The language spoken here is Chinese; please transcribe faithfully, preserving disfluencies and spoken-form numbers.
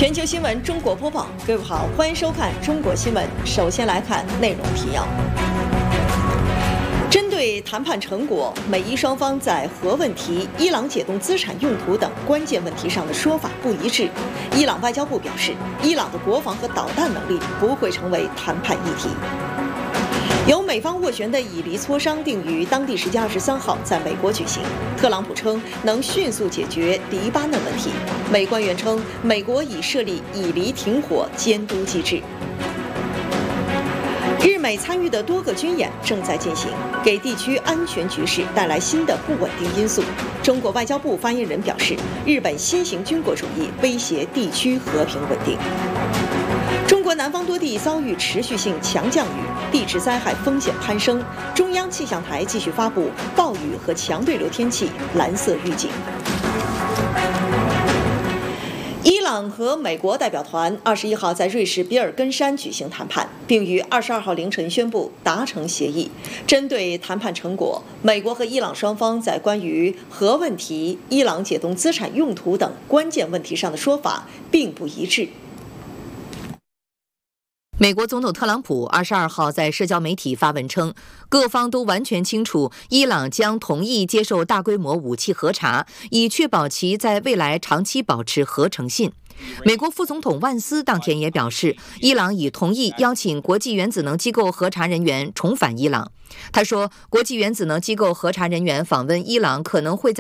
全球新闻中国播报，各位好，欢迎收看中国新闻。首先来看内容提要。针对谈判成果，美伊双方在核问题、伊朗解冻资产用途等关键问题上的说法不一致。伊朗外交部表示，伊朗的国防和导弹能力不会成为谈判议题。由美方斡旋的以黎磋商定于当地时间二十三号在美国举行。特朗普称能迅速解决黎巴嫩问题。美官员称，美国已设立以黎停火监督机制。日美参与的多个军演正在进行，给地区安全局势带来新的不稳定因素。中国外交部发言人表示，日本新型军国主义威胁地区和平稳定。中国南方多地遭遇持续性强降雨，地质灾害风险攀升。中央气象台继续发布暴雨和强对流天气蓝色预警。伊朗和美国代表团二十一号在瑞士比尔根山举行谈判，并于二十二号凌晨宣布达成协议。针对谈判成果，美国和伊朗双方在关于核问题、伊朗解冻资产用途等关键问题上的说法并不一致。 美国总统特朗普二十二号在社交媒体发文称，各方都完全清楚，伊朗将同意接受大规模武器核查，以确保其在未来长期保持核诚信。美国副总统万斯当天也表示，伊朗已同意邀请国际原子能机构核查人员重返伊朗。他说，国际原子能机构核查人员访问伊朗可能会在